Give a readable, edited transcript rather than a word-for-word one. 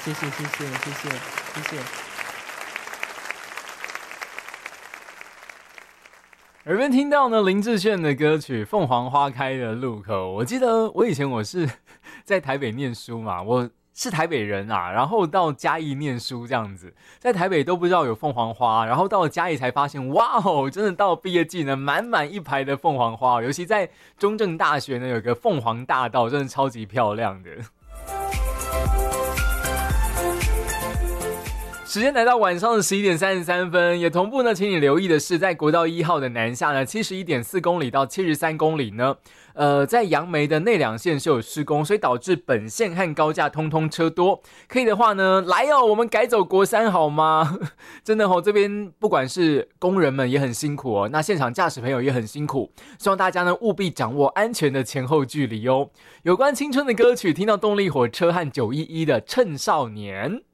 谢谢谢谢谢谢谢谢。耳边听到呢林志炫的歌曲《凤凰花开的路口》，我记得我以前是在台北念书嘛，我是台北人啊，然后到嘉义念书这样子，在台北都不知道有凤凰花，然后到了嘉义才发现，哇哦，真的到了毕业季呢，满满一排的凤凰花，尤其在中正大学呢有个凤凰大道，真的超级漂亮的。时间来到晚上的11点33分，也同步呢，请你留意的是，在国道1号的南下呢，71.4公里到73公里呢，在杨梅的内两线是有施工，所以导致本线和高架通通车多。可以的话呢，来哦，我们改走国三好吗？真的哦，这边不管是工人们也很辛苦哦，那现场驾驶朋友也很辛苦，希望大家呢务必掌握安全的前后距离哦。有关青春的歌曲，听到动力火车和911的《趁少年》。